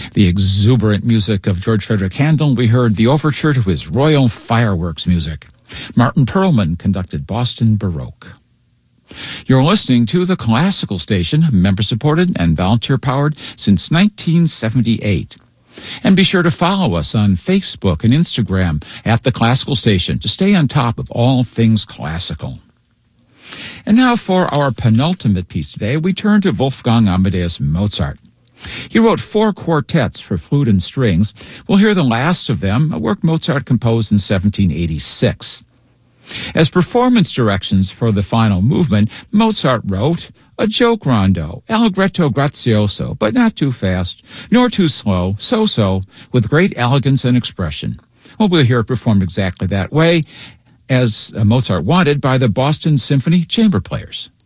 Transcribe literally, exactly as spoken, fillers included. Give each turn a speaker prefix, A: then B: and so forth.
A: The exuberant music of George Frederick Handel, we heard the overture to his Royal Fireworks music. Martin Perlman conducted Boston Baroque. You're listening to the Classical Station, member-supported and volunteer-powered since nineteen seventy-eight. And be sure to follow us on Facebook and Instagram at the Classical Station to stay on top of all things classical. And now for our penultimate piece today, we turn to Wolfgang Amadeus Mozart. He wrote four quartets for flute and strings. We'll hear the last of them, a work Mozart composed in seventeen eighty-six. As performance directions for the final movement, Mozart wrote a joke rondo, allegretto grazioso, but not too fast, nor too slow, so-so, with great elegance and expression. Well, we'll hear it performed exactly that way, as Mozart wanted by the Boston Symphony Chamber Players.